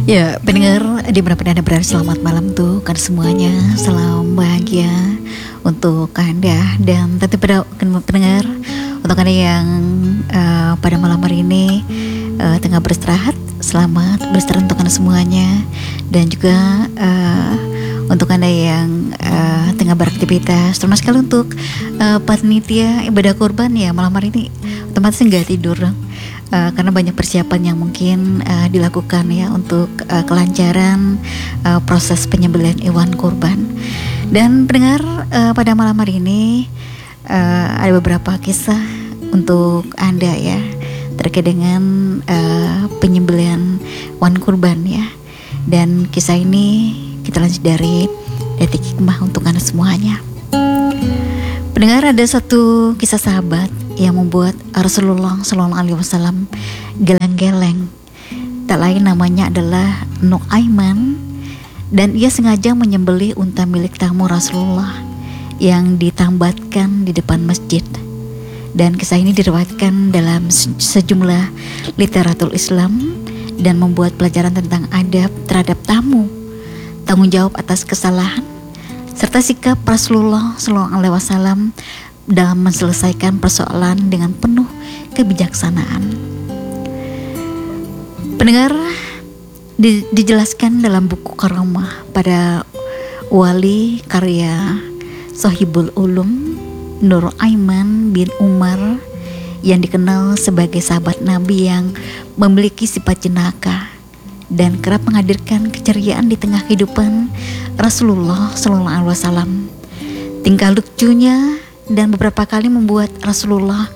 Ya, pendengar dimanapun Anda berada, selamat malam tuh kan semuanya. Salam bahagia untuk Anda dan tentu pada pendengar, untuk Anda yang pada malam hari ini tengah beristirahat, selamat beristirahat untuk Anda semuanya. Dan juga untuk Anda yang tengah beraktivitas, termasuk sekali untuk panitia ibadah kurban ya, malam hari ini otomatis nggak tidur karena banyak persiapan yang mungkin dilakukan ya untuk kelancaran proses penyembelihan hewan kurban. Dan pendengar, pada malam hari ini ada beberapa kisah untuk Anda ya terkait dengan penyembelihan hewan kurban ya. Dan kisah ini kita lanjut dari Detik Hikmah untuk Anda semuanya. Pendengar, ada satu kisah sahabat yang membuat Rasulullah SAW geleng-geleng. Tak lain namanya adalah Nuaiman, dan ia sengaja menyembelih unta milik tamu Rasulullah yang ditambatkan di depan masjid. Dan kisah ini diriwayatkan dalam sejumlah literatur Islam dan membuat pelajaran tentang adab terhadap tamu, tanggung jawab atas kesalahan, serta sikap Rasulullah SAW dalam menyelesaikan persoalan dengan penuh kebijaksanaan. Pendengar, dijelaskan dalam buku Karamah pada Wali karya Sohibul Ulum, Nuaiman bin Umar, yang dikenal sebagai sahabat Nabi yang memiliki sifat jenaka dan kerap menghadirkan keceriaan di tengah kehidupan Rasulullah SAW. Tingkah lucunya dan beberapa kali membuat Rasulullah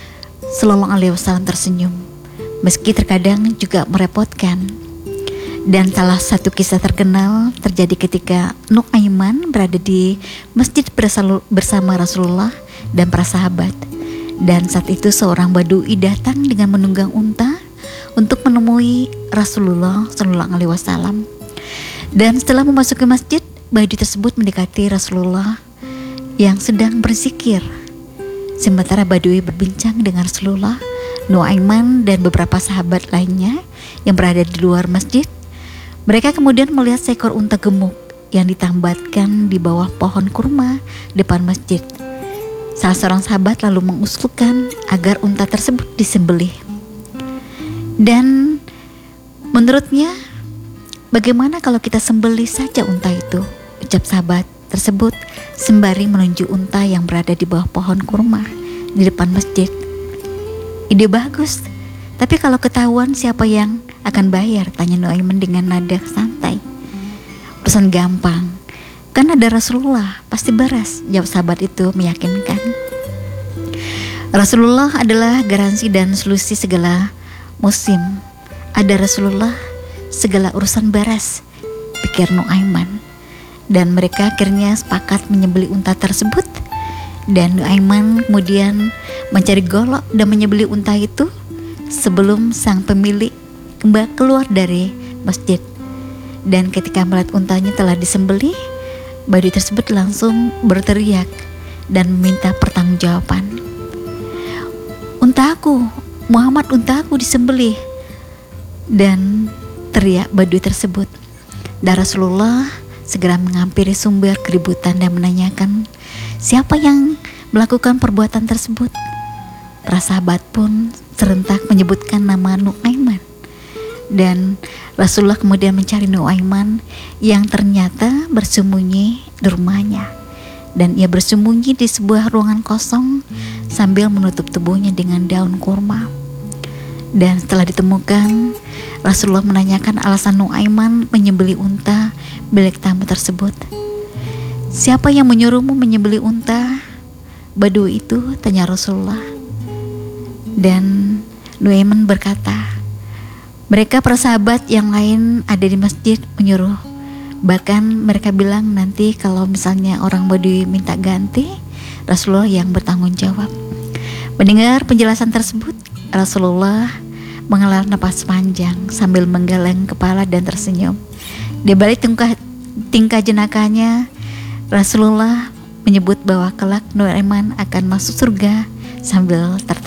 SAW tersenyum, meski terkadang juga merepotkan. Dan salah satu kisah terkenal terjadi ketika Nuaiman berada di masjid bersama Rasulullah dan para sahabat. Dan saat itu seorang badui datang dengan menunggang unta untuk menemui Rasulullah SAW. Dan setelah memasuki masjid, badui tersebut mendekati Rasulullah yang sedang berzikir. Sementara badui berbincang dengan Rasulullah, Nuaiman dan beberapa sahabat lainnya yang berada di luar masjid. Mereka kemudian melihat seekor unta gemuk yang ditambatkan di bawah pohon kurma depan masjid. Salah seorang sahabat lalu mengusulkan agar unta tersebut disembelih. Dan menurutnya, bagaimana kalau kita sembelih saja unta itu, ucap sahabat tersebut sembari menunjuk unta yang berada di bawah pohon kurma di depan masjid. Ide bagus, tapi kalau ketahuan siapa yang akan bayar? Tanya Nuaiman dengan nada santai. Urusan gampang, kan ada Rasulullah, pasti beres, jawab sahabat itu meyakinkan. Rasulullah adalah garansi dan solusi segala musim. Ada Rasulullah, segala urusan beres, pikir Nuaiman. Dan mereka akhirnya sepakat menyembelih unta tersebut. Dan Nuaiman kemudian mencari golok dan menyembelih unta itu sebelum sang pemilik kembali keluar dari masjid. Dan ketika melihat untanya telah disembelih, badui tersebut langsung berteriak dan meminta pertanggungjawaban. Untaku, Muhammad, untaku disembelih, dan teriak badui tersebut. Dan Rasulullah segera menghampiri sumber keributan dan menanyakan siapa yang melakukan perbuatan tersebut. Para sahabat pun serentak menyebutkan nama Nuaiman. Dan Rasulullah kemudian mencari Nuaiman yang ternyata bersembunyi di rumahnya. Dan ia bersembunyi di sebuah ruangan kosong sambil menutup tubuhnya dengan daun kurma. Dan setelah ditemukan, Rasulullah menanyakan alasan Nuaiman menyembelih unta milik tamu tersebut. Siapa yang menyuruhmu menyembelih unta? Badui itu, tanya Rasulullah. Dan Nuaiman berkata, mereka para sahabat yang lain ada di masjid menyuruh. Bahkan mereka bilang nanti kalau misalnya orang badui minta ganti, Rasulullah yang bertanggung jawab. Mendengar penjelasan tersebut, Rasulullah menghela napas panjang sambil menggeleng kepala dan tersenyum. Di balik tingkah jenakanya, Rasulullah menyebut bahwa kelak Nuaiman akan masuk surga sambil tertawa.